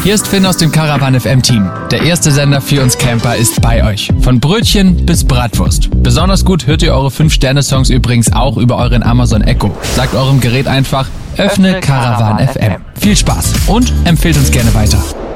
Hier ist Finn aus dem Caravan FM Team. Der erste Sender für uns Camper ist bei euch. Von Brötchen bis Bratwurst. Besonders gut hört ihr eure 5-Sterne-Songs übrigens auch über euren Amazon Echo. Sagt eurem Gerät einfach, öffne Caravan FM. Viel Spaß und empfehlt uns gerne weiter.